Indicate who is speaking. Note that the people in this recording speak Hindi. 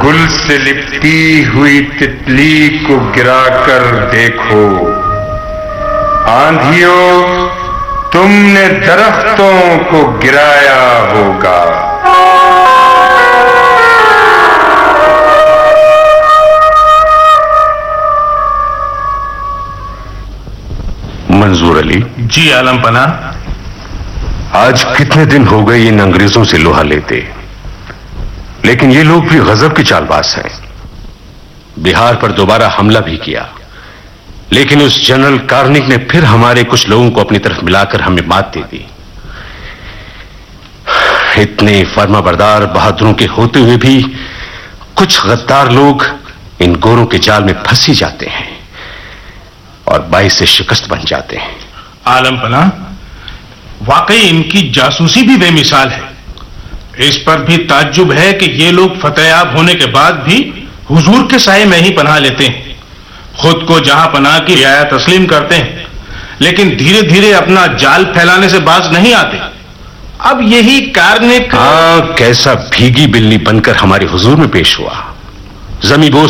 Speaker 1: गुल से लिपटी हुई तितली को गिराकर देखो। आंधियों, तुमने दरख्तों को गिराया होगा।
Speaker 2: मंजूर अली।
Speaker 3: जी आलम पना।
Speaker 2: आज कितने दिन हो गए इन अंग्रेजों से लोहा लेते, लेकिन ये लोग भी गजब के चालबाज हैं। बिहार पर दोबारा हमला भी किया, लेकिन उस जनरल कार्निक ने फिर हमारे कुछ लोगों को अपनी तरफ मिलाकर हमें मात दे दी। इतने फर्माबरदार बहादुरों के होते हुए भी कुछ गद्दार लोग इन गोरों के जाल में फंस ही जाते हैं और बाइस से शिकस्त बन जाते हैं।
Speaker 3: आलम पना, वाकई इनकी जासूसी भी बेमिसाल है। इस पर भी ताज्जुब है कि ये लोग फतेयाब होने के बाद भी हुजूर के साए में ही पनाह लेते हैं, खुद को जहां पनाह की रियाया तस्लीम करते हैं, लेकिन धीरे धीरे अपना जाल फैलाने से बाज नहीं आते। अब यही कार्निक
Speaker 2: कैसा भीगी बिल्ली बनकर हमारे हुजूर में पेश हुआ। जमीबोस